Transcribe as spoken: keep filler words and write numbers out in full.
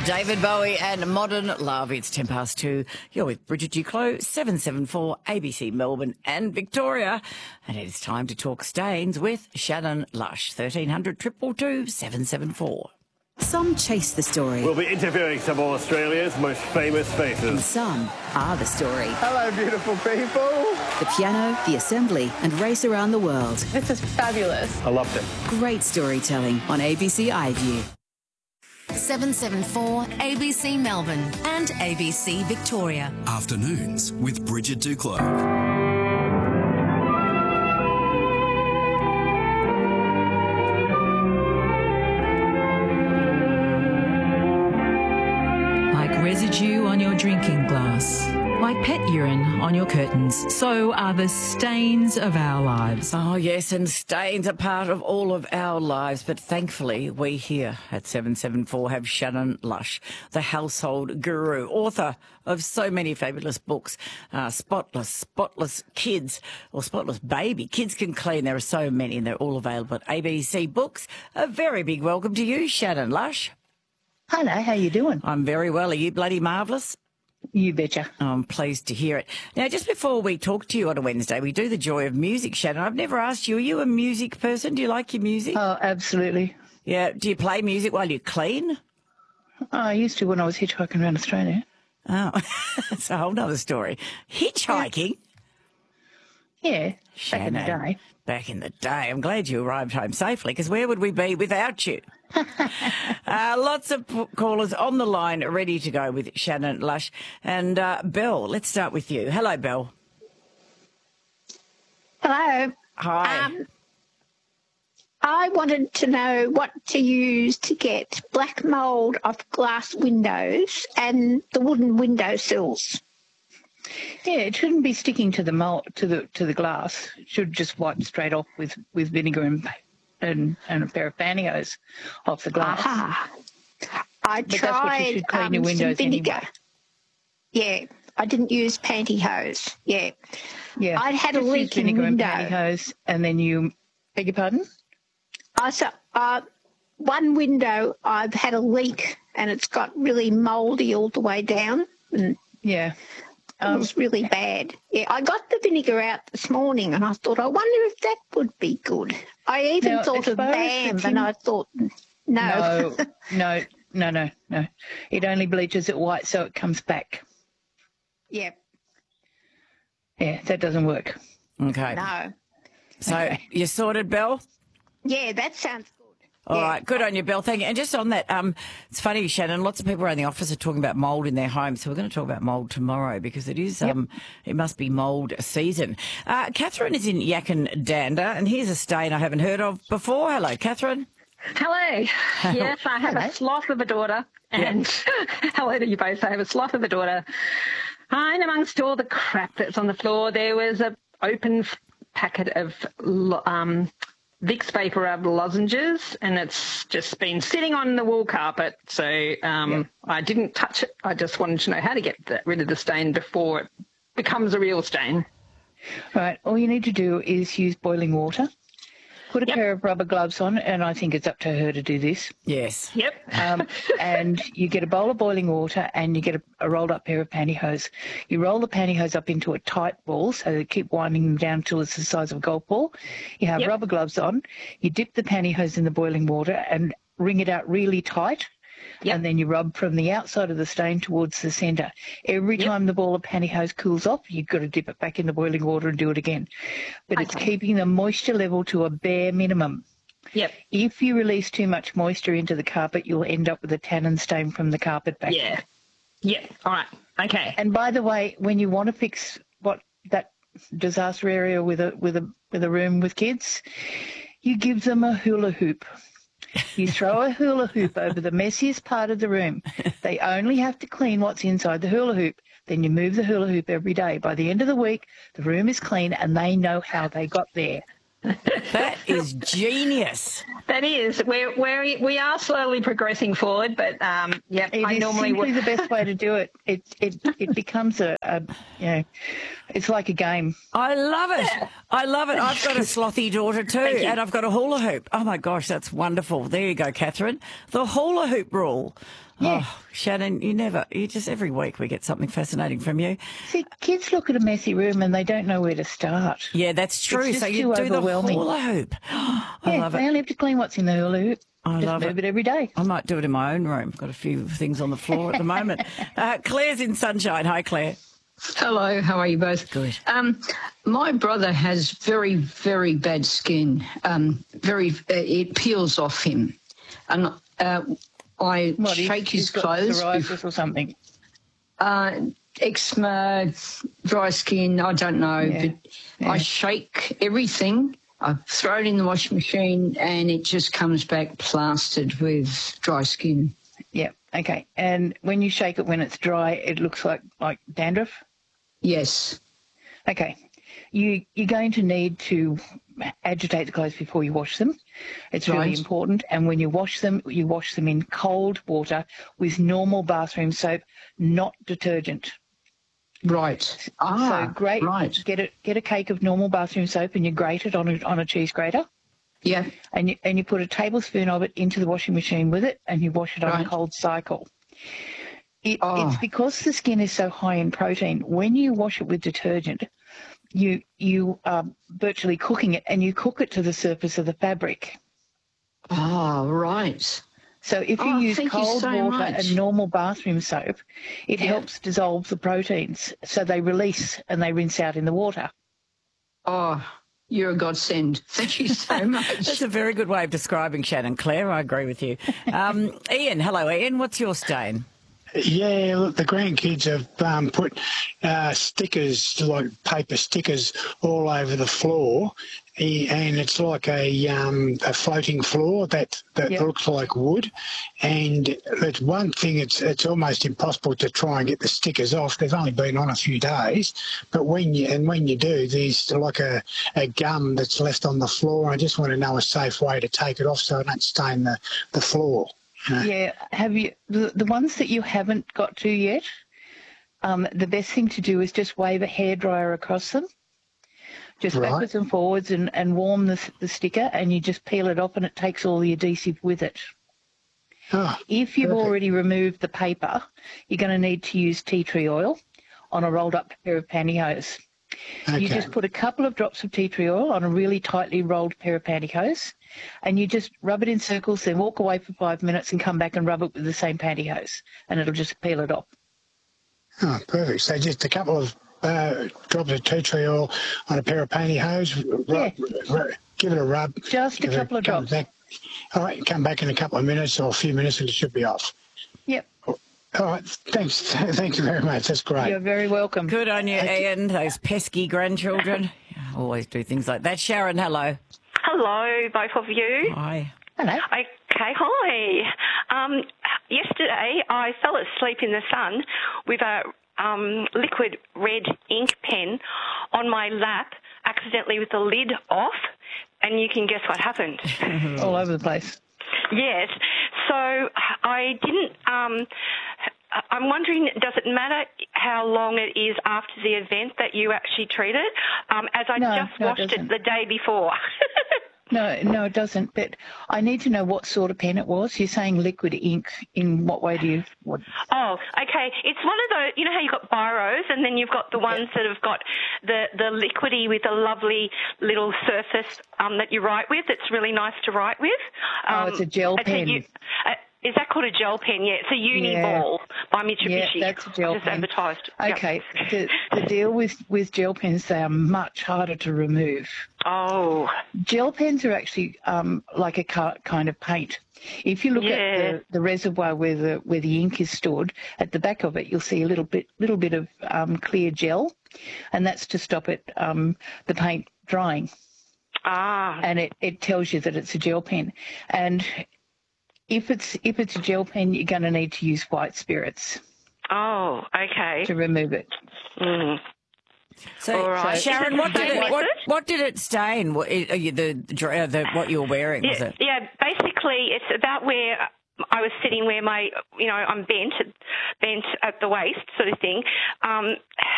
David Bowie and Modern Love. It's ten past two. You're with Bridget Duclos, seven seven four A B C Melbourne and Victoria. And it's time to talk stains with Shannon Lush. thirteen hundred, two two two, seven seven four. Some chase the story. We'll be interviewing some of Australia's most famous And faces. some are the story. Hello, beautiful people. The piano, the assembly, and race around the world. This is fabulous. I loved it. Great storytelling on A B C iView. seven seven four A B C Melbourne and A B C Victoria. Afternoons with Bridget Duclos. Like residue on your drinking glass, like pet urine on your curtains, so are the stains of our lives. Oh, yes, and stains are part of all of our lives. But thankfully, we here at seven seven four have Shannon Lush, the household guru, author of so many fabulous books, uh, Spotless, Spotless Kids, or Spotless Baby. Kids Can Clean. There are so many, and they're all available at A B C Books. A very big welcome to you, Shannon Lush. Hello, how you doing? I'm very well. Are you bloody marvellous? You betcha. I'm pleased to hear it. Now, just before we talk to you on a Wednesday, we do the joy of music, Shannon. I've never asked you, are you a music person? Do you like your music? Oh, absolutely. Yeah. Do you play music while you clean? Oh, I used to when I was hitchhiking around Australia. Oh, that's a whole nother story. Hitchhiking? Yeah, Shannon, back in the day. Back in the day. I'm glad you arrived home safely, because where would we be without you? uh, lots of p- callers on the line ready to go with Shannon Lush. And uh, Belle, let's start with you. Hello, Belle. Hello. Hi. Um, I wanted to know what to use to get black mould off glass windows and the wooden windowsills. Yeah, it shouldn't be sticking to the mold, to the to the glass. It should just wipe straight off with, with vinegar and, and and a pair of pantyhose off the glass. Aha. I But that's what you tried should clean um, your some windows vinegar. anyway. Yeah, I didn't use pantyhose. Yeah. Yeah, I'd had a just use leak in vinegar and window. pantyhose, and then you beg your pardon. I saw, uh, one window I've had a leak and it's got really mouldy all the way down. And Yeah. It was really bad. Yeah, I got the vinegar out this morning and I thought, I wonder if that would be good. I even Now, thought I of suppose BAM if and you- I thought, no. No, no, no, no, no. It only bleaches it white so it comes back. Yeah, Yeah, that doesn't work. Okay. no. So you sorted, Belle? Yeah, that sounds good. All Yeah. right, good on you, Bill. Thank you. And just on that, um, it's funny, Shannon, lots of people around the office are talking about mould in their homes, so we're going to talk about mould tomorrow because it is, um, it must be mould season. Uh, Catherine is in Yakandanda, and here's a stain I haven't heard of before. Hello, Catherine. Hello. Yes, I have a sloth of a daughter. And hello to you both. I have a sloth of a daughter. And amongst all the crap that's on the floor, there was an open f- packet of lo- um, Vicks Vapor Rub lozenges, and it's just been sitting on the wool carpet. So um, I didn't touch it. I just wanted to know how to get that, rid of the stain before it becomes a real stain. Right, all you need to do is use boiling water. Put a Yep. pair of rubber gloves on, and I think it's up to her to do this. Yes. Yep. Um, and you get a bowl of boiling water and you get a, a rolled up pair of pantyhose. You roll the pantyhose up into a tight ball so they keep winding them down till it's the size of a golf ball. You have Yep. rubber gloves on. You dip the pantyhose in the boiling water and wring it out really tight. Yep. And then you rub from the outside of the stain towards the centre. Every Yep. time the ball of pantyhose cools off, you've got to dip it back in the boiling water and do it again. But it's Okay. keeping the moisture level to a bare minimum. Yep. If you release too much moisture into the carpet, you'll end up with a tannin stain from the carpet back. Yeah. Yep. All right. Okay. And by the way, when you want to fix what that disaster area with a with a with a room with kids, you give them a hula hoop. You throw a hula hoop over the messiest part of the room. They only have to clean what's inside the hula hoop. Then you move the hula hoop every day. By the end of the week, the room is clean and they know how they got there. That is genius. That is, we're, we're, we are slowly progressing forward, but um, yeah, It I is normally simply would. the best way to do it. It it it becomes a, a you know, it's like a game. I love it. I love it. I've got a slothy daughter too, you. and I've got a hula hoop. Oh, my gosh, that's wonderful. There you go, Catherine. The hula hoop rule. Yeah. Oh, Shannon, you never, you just, every week we get something fascinating from you. See, kids look at a messy room and they don't know where to start. Yeah, that's true. It's So just you too do the overwhelming. hula hoop. I yeah, love they it. only have to clean what's in the hula hoop. I Just love move it. it every day. I might do it in my own room. Got a few things on the floor at the moment. Uh, Claire's in Sunshine. Hi, Claire. Hello, how are you both? Good. Um, my brother has very, very bad skin. Um, very, uh, it peels off him, and uh, I What, he's- shake he's his got clothes. psoriasis or something. Uh, eczema, dry skin. I don't know, Yeah, but yeah. I shake everything. I throw it in the washing machine, and it just comes back plastered with dry skin. Yeah, okay. And when you shake it when it's dry, it looks like, like dandruff? Yes. Okay. You, you're going to need to agitate the clothes before you wash them. It's really Right. important. And when you wash them, you wash them in cold water with normal bathroom soap, not detergent. Right. Ah, so grate, right. get a get a cake of normal bathroom soap and you grate it on a on a cheese grater. Yeah. And you and you put a tablespoon of it into the washing machine with it, and you wash it on Right. a cold cycle. It, Oh. It's because the skin is so high in protein. When you wash it with detergent, you you are virtually cooking it, and you cook it to the surface of the fabric. Oh, right. So if you Oh, use thank you cold so water much. and normal bathroom soap, it Yeah. helps dissolve the proteins, so they release and they rinse out in the water. Oh, you're a godsend. Thank you so much. That's a very good way of describing Shannon. Claire, I agree with you. Um, Ian, hello, Ian. What's your stain? Yeah, look, the grandkids have um, put uh, stickers, like paper stickers, all over the floor, e- and it's like a um, a floating floor that, that Yep. looks like wood. And it's one thing; it's it's almost impossible to try and get the stickers off. They've only been on a few days, but when you and when you do, there's like a, a gum that's left on the floor. I just want to know a safe way to take it off so I don't stain the the floor. you know. Yeah, have you the, the ones that you haven't got to yet? Um, the best thing to do is just wave a hairdryer across them, just Right. backwards and forwards, and, and warm the the sticker, and you just peel it off, and it takes all the adhesive with it. Oh, If you've perfect. already removed the paper, you're going to need to use tea tree oil on a rolled up pair of pantyhose. You Okay. just put a couple of drops of tea tree oil on a really tightly rolled pair of pantyhose, and you just rub it in circles, then walk away for five minutes and come back and rub it with the same pantyhose, and it'll just peel it off. Oh, perfect. So just a couple of uh, drops of tea tree oil on a pair of pantyhose. Rub, rub, give it a rub. Just a give it- couple of come drops. Back. All right, come back in a couple of minutes or a few minutes and it should be off. Yep, All right, thanks. Thank you very much. That's great. you're very welcome. Good on you, Ian. Those pesky grandchildren. Always do things like that. Sharon, hello. Hello, both of you. Hi. Hello. Okay, hi. Um, yesterday, I fell asleep in the sun with a um, liquid red ink pen on my lap, accidentally with the lid off, and you can guess what happened. All over the place. Yes. So I didn't. Um, I'm wondering, does it matter how long it is after the event that you actually treat it? Um, as I No, just no, it washed it doesn't. the day before. No, no, it doesn't. But I need to know what sort of pen it was. You're saying liquid ink. In what way do you? What? Oh, okay. It's one of those, you know how you've got biros and then you've got the ones that have got the, the liquidy with a lovely little surface um, that you write with. It's really nice to write with. Oh, it's a gel it's pen. u- uh, is that called a gel pen? Yeah, it's a uni Yeah. ball by Mitsubishi. Yeah, that's a gel Just pen. advertised. Yep. Okay. The, the deal with, with gel pens, they are much harder to remove. Oh. Gel pens are actually um, like a ca- kind of paint. If you look Yeah. at the, the reservoir where the where the ink is stored, at the back of it, you'll see a little bit little bit of um, clear gel, and that's to stop it um, the paint drying. Ah. And it, it tells you that it's a gel pen. And if it's if it's a gel pen, you're going to need to use white spirits Oh, okay. to remove it. Mm. So, All right. Sharon, what did Same it what, method? what did it stain? What, are you, the, the the what you were wearing? Was Yeah, it? yeah, basically it's about where I was sitting, where my, you know, I'm bent, bent at the waist sort of thing. Um,